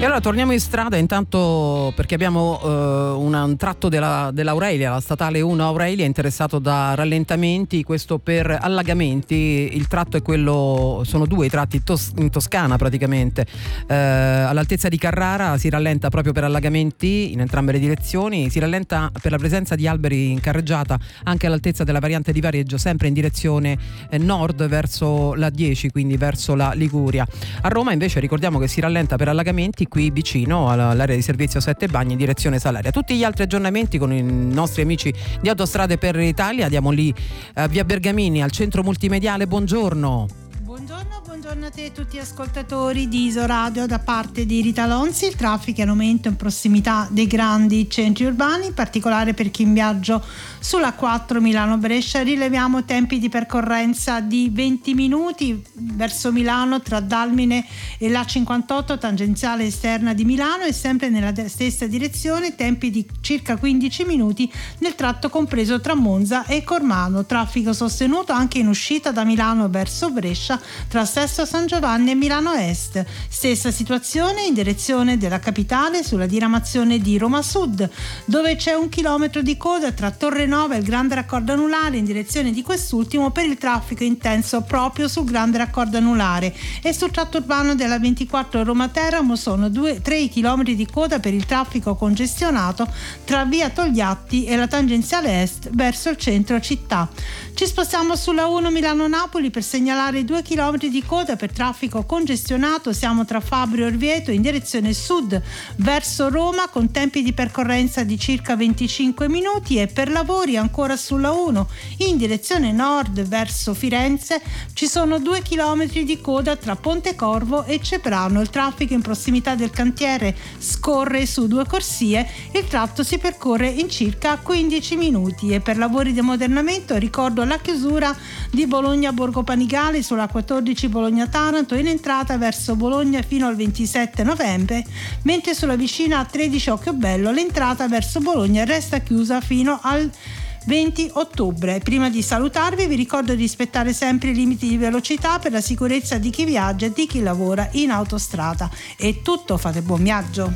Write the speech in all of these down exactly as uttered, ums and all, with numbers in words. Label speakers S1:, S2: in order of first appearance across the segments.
S1: E allora torniamo in strada intanto perché abbiamo uh, un, un tratto della, dell'Aurelia, la statale uno Aurelia, interessato da rallentamenti, questo per allagamenti. Il tratto è quello, sono due i tratti tos, in Toscana praticamente, uh, all'altezza di Carrara si rallenta proprio per allagamenti in entrambe le direzioni, si rallenta per la presenza di alberi in carreggiata anche all'altezza della variante di Vareggio, sempre in direzione eh, nord verso la dieci, quindi verso la Liguria. A Roma invece ricordiamo che si rallenta per allagamenti qui vicino all'area di servizio Sette Bagni in direzione Salaria. Tutti gli altri aggiornamenti con i nostri amici di Autostrade per l'Italia, andiamo lì a via Bergamini al centro multimediale. Buongiorno.
S2: Buongiorno, buongiorno a te e tutti gli ascoltatori di Isoradio da parte di Rita Lonzi. Il traffico è in aumento in prossimità dei grandi centri urbani, in particolare per chi in viaggio sulla quattro Milano-Brescia. Rileviamo tempi di percorrenza di venti minuti verso Milano tra Dalmine e la cinquantotto tangenziale esterna di Milano, e sempre nella stessa direzione tempi di circa quindici minuti nel tratto compreso tra Monza e Cormano. Traffico sostenuto anche in uscita da Milano verso Brescia tra Sesto San Giovanni e Milano Est. Stessa situazione in direzione della capitale sulla diramazione di Roma Sud, dove c'è un chilometro di coda tra Torre Nova e il grande raccordo anulare in direzione di quest'ultimo per il traffico intenso proprio sul grande raccordo anulare. E sul tratto urbano della ventiquattro Roma Teramo sono tre chilometri di coda per il traffico congestionato tra via Togliatti e la tangenziale est verso il centro città. Ci spostiamo sulla uno Milano-Napoli per segnalare due chilometri di coda per traffico congestionato. Siamo tra Fabrio e Orvieto in direzione sud verso Roma con tempi di percorrenza di circa venticinque minuti, e per lavori ancora sulla uno in direzione nord verso Firenze ci sono due chilometri di coda tra Pontecorvo e Ceprano. Il traffico in prossimità del cantiere scorre su due corsie, il tratto si percorre in circa quindici minuti. E per lavori di ammodernamento ricordo la chiusura di Bologna-Borgo Panigale sulla quattordici Bologna-Taranto in entrata verso Bologna fino al ventisette novembre, mentre sulla vicina tredici Occhiobello l'entrata verso Bologna resta chiusa fino al venti ottobre. Prima di salutarvi vi ricordo di rispettare sempre i limiti di velocità per la sicurezza di chi viaggia e di chi lavora in autostrada. È tutto, fate buon viaggio.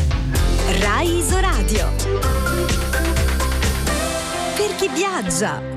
S3: Rai Isoradio. Per chi viaggia.